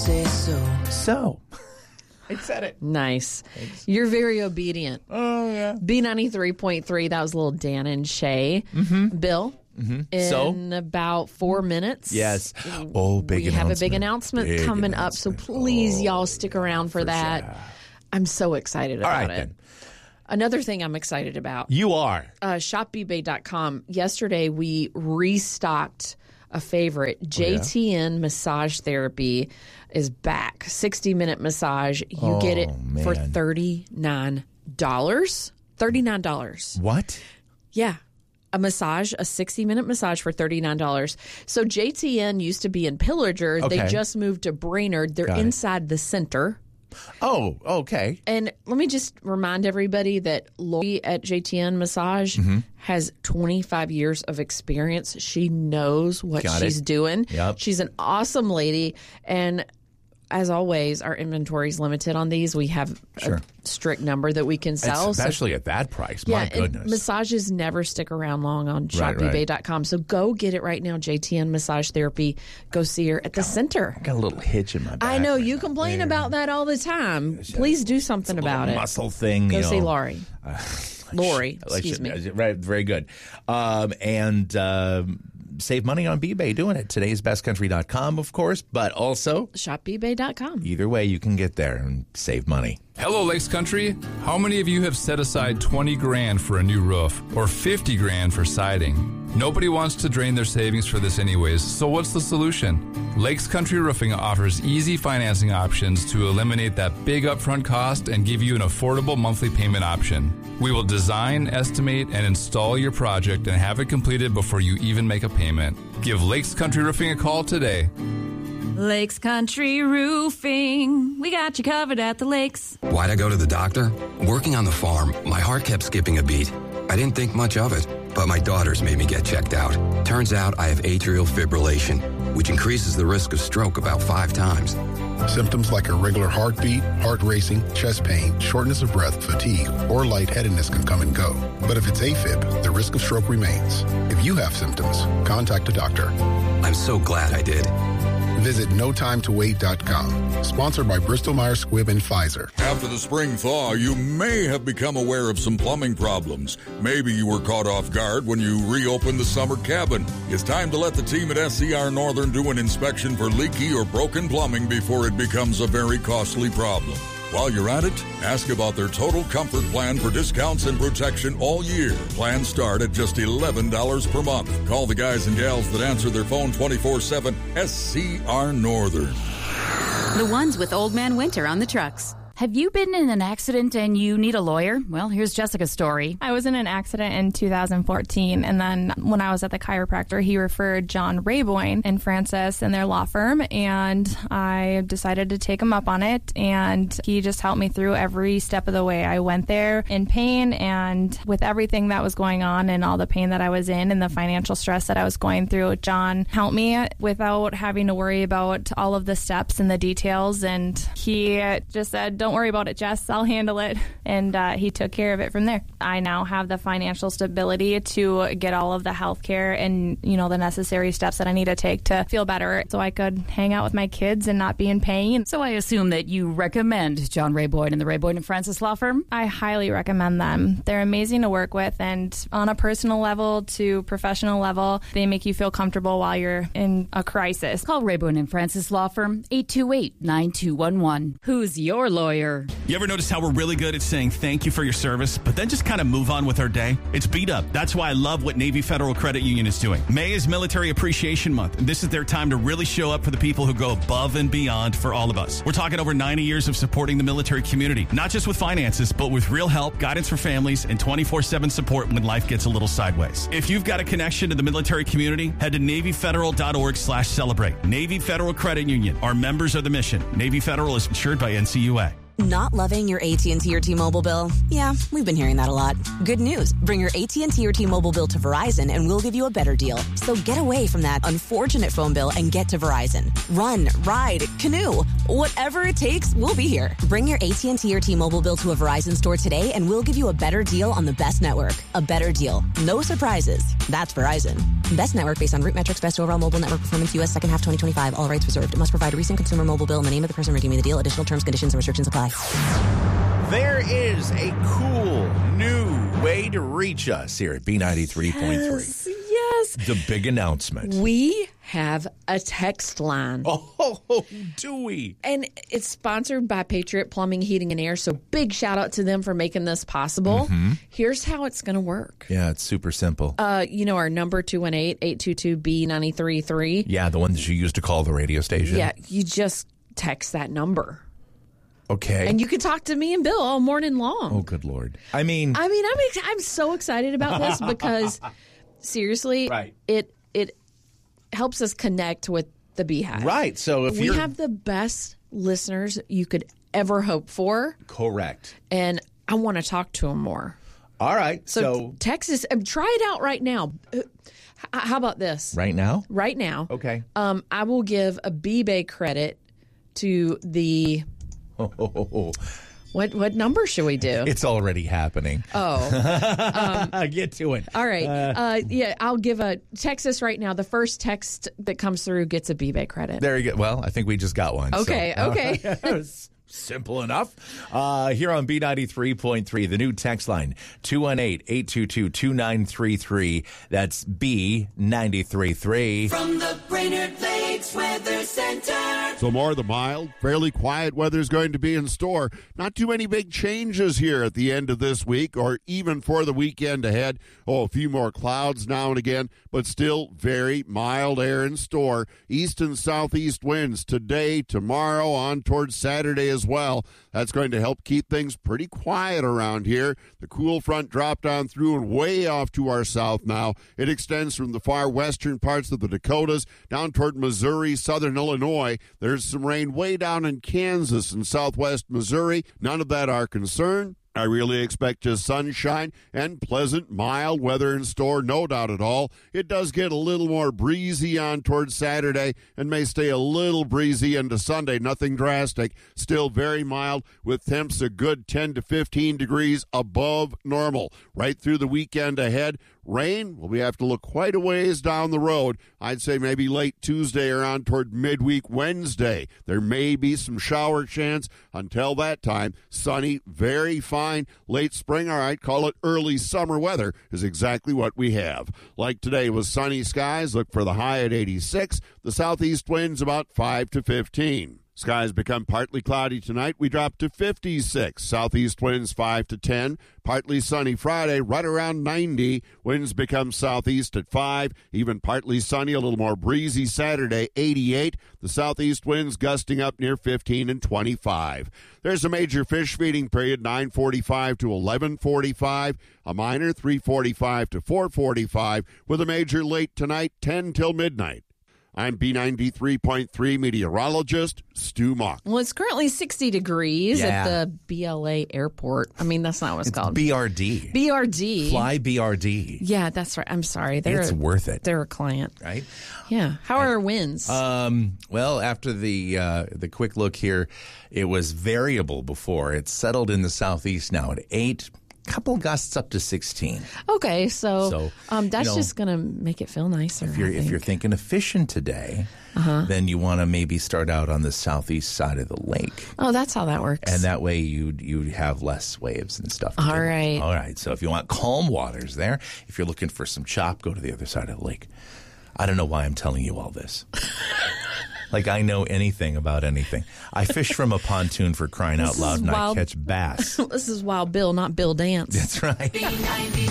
say so. So. I said it. Nice. Thanks. You're very obedient. Oh, yeah. B93.3, that was a little Dan and Shay. Bill, in about 4 minutes. Yes. Oh, big announcement. We have a big announcement coming up, so please, y'all, stick around for that. Sure. I'm so excited about it. Then. Another thing I'm excited about. You are. ShopBeBay.com. Yesterday, we restocked a favorite. JTN Massage Therapy is back. 60-minute massage. You get it for $39. $39. What? Yeah. A massage, a 60-minute massage for $39. So JTN used to be in Pillager. Okay. They just moved to Brainerd. They're inside the center. Oh, okay. And let me just remind everybody that Lori at JTN Massage has 25 years of experience. She knows what she's doing. Yep. She's an awesome lady. And as always, our inventory is limited on these. We have a strict number that we can sell. Especially at that price. My goodness. And massages never stick around long on ShopBeBay.com. So go get it right now. JTN Massage Therapy. Go see her at the center. I got a little hitch in my back. I know. You complain about that all the time. Please do something about it. Muscle thing. Go see Lori. Lori, excuse me. Right, very good. Save money on eBay doing it. Today'sbestcountry.com, of course, but also ShopBeBay.com. Either way, you can get there and save money. Hello, Lakes Country. How many of you have set aside $20,000 for a new roof or $50,000 for siding? Nobody wants to drain their savings for this anyways, so what's the solution? Lakes Country Roofing offers easy financing options to eliminate that big upfront cost and give you an affordable monthly payment option. We will design, estimate, and install your project and have it completed before you even make a payment. Give Lakes Country Roofing a call today. Lakes Country Roofing. We got you covered at the lakes. Why'd I go to the doctor? Working on the farm, my heart kept skipping a beat. I didn't think much of it, but my daughters made me get checked out. Turns out I have atrial fibrillation, which increases the risk of stroke about 5 times. Symptoms like irregular heartbeat, heart racing, chest pain, shortness of breath, fatigue, or lightheadedness can come and go. But if it's AFib, the risk of stroke remains. If you have symptoms, contact a doctor. I'm so glad I did. Visit NoTimeToWait.com. Sponsored by Bristol-Myers Squibb and Pfizer. After the spring thaw, you may have become aware of some plumbing problems. Maybe you were caught off guard when you reopened the summer cabin. It's time to let the team at SCR Northern do an inspection for leaky or broken plumbing before it becomes a very costly problem. While you're at it, ask about their Total Comfort Plan for discounts and protection all year. Plans start at just $11 per month. Call the guys and gals that answer their phone 24/7, SCR Northern. The ones with Old Man Winter on the trucks. Have you been in an accident and you need a lawyer? Well, here's Jessica's story. I was in an accident in 2014, and then when I was at the chiropractor, he referred John Rayboyne and Francis and their law firm, and I decided to take him up on it, and he just helped me through every step of the way. I went there in pain, and with everything that was going on and all the pain that I was in and the financial stress that I was going through, John helped me without having to worry about all of the steps and the details, and he just said, "Don't worry about it, Jess. I'll handle it." And he took care of it from there. I now have the financial stability to get all of the health care and, the necessary steps that I need to take to feel better so I could hang out with my kids and not be in pain. So I assume that you recommend John Rayboyne and the Rayboyne and Francis Law Firm? I highly recommend them. They're amazing to work with, and on a personal level to professional level, they make you feel comfortable while you're in a crisis. Call Rayboyne and Francis Law Firm, 828-9211. Who's your lawyer? You ever notice how we're really good at saying thank you for your service, but then just kind of move on with our day? It's beat up. That's why I love what Navy Federal Credit Union is doing. May is Military Appreciation Month, and this is their time to really show up for the people who go above and beyond for all of us. We're talking over 90 years of supporting the military community, not just with finances, but with real help, guidance for families, and 24/7 support when life gets a little sideways. If you've got a connection to the military community, head to NavyFederal.org/celebrate. Navy Federal Credit Union. Our members are the mission. Navy Federal is insured by NCUA. Not loving your AT&T or T-Mobile bill? Yeah, we've been hearing that a lot. Good news. Bring your AT&T or T-Mobile bill to Verizon and we'll give you a better deal. So get away from that unfortunate phone bill and get to Verizon. Run, ride, canoe. Whatever it takes, we'll be here. Bring your AT&T or T-Mobile bill to a Verizon store today and we'll give you a better deal on the best network. A better deal. No surprises. That's Verizon. Best network based on root metrics, best overall mobile network performance, U.S. second half 2025. All rights reserved. Must provide a recent consumer mobile bill and the name of the person redeeming the deal. Additional terms, conditions, and restrictions apply. There is a cool new way to reach us here at B93.3. Yes. The big announcement. We have a text line. Oh, do we? And it's sponsored by Patriot Plumbing, Heating, and Air. So big shout out to them for making this possible. Mm-hmm. Here's how it's going to work. Yeah, it's super simple. Our number 218-822-B933. Yeah, the one that you used to call the radio station. Yeah, you just text that number. Okay. And you can talk to me and Bill all morning long. Oh, good Lord. I'm so excited about this because seriously, right. it helps us connect with the Beehive. Right. So if we have the best listeners you could ever hope for. Correct. And I want to talk to them more. All right. So text us. Try it out right now. How about this? Right now? Right now. Okay. I will give a B-Bay credit to the... What number should we do? It's already happening. Get to it. All right. I'll give a Texas right now. The first text that comes through gets a B-Bay credit. There you go. Well, I think we just got one. Okay. So. Okay. Simple enough. Here on B93.3, the new text line, 218-822-2933. That's B933. From the Brainerd Lakes Weather Center. So more of the mild, fairly quiet weather is going to be in store. Not too many big changes here at the end of this week or even for the weekend ahead. A few more clouds now and again, but still very mild air in store. East and southeast winds today, tomorrow, on towards Saturday as well. That's going to help keep things pretty quiet around here. The cool front dropped on through and way off to our south now. It extends from the far western parts of the Dakotas down toward Missouri, southern Illinois. There's some rain way down in Kansas and southwest Missouri. None of that our concern. I really expect just sunshine and pleasant, mild weather in store, no doubt at all. It does get a little more breezy on towards Saturday and may stay a little breezy into Sunday. Nothing drastic. Still very mild with temps a good 10 to 15 degrees above normal. Right through the weekend ahead. Rain, well, we have to look quite a ways down the road. I'd say maybe late Tuesday or on toward midweek Wednesday. There may be some shower chance. Until that time, sunny, very fine. Late spring, all right, call it early summer weather is exactly what we have. Like today with sunny skies, look for the high at 86. The southeast winds about 5 to 15. Skies become partly cloudy tonight. We drop to 56. Southeast winds 5 to 10. Partly sunny Friday, right around 90. Winds become southeast at 5. Even partly sunny, a little more breezy Saturday, 88. The southeast winds gusting up near 15 and 25. There's a major fish feeding period, 9:45 to 11:45. A minor, 3:45 to 4:45. With a major late tonight, 10 till midnight. I'm B93.3 meteorologist Stu Mock. Well, it's currently 60 degrees Yeah. at the BLA airport. I mean, that's not what it's called. BRD. BRD. Fly BRD. Yeah, that's right. I'm sorry. It's worth it. They're a client. Right? Yeah. How are our winds? Well, after the quick look here, it was variable before. It's settled in the southeast now at 8. Couple gusts up to 16. Okay, so that's you know, just going to make it feel nicer. If you're thinking of fishing today, then you want to maybe start out on the southeast side of the lake. Oh, that's how that works. And that way you have less waves and stuff. All right. All right. So if you want calm waters there, if you're looking for some chop, go to the other side of the lake. I don't know why I'm telling you all this. Like I know anything about anything. I fish from a pontoon, for crying out loud, and I catch bass. This is Wild Bill, not Bill Dance. That's right.